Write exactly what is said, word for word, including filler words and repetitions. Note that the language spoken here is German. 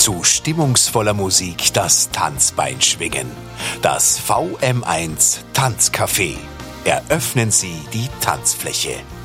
Zu stimmungsvoller Musik das Tanzbein schwingen. Das V M eins Tanzcafé. Eröffnen Sie die Tanzfläche.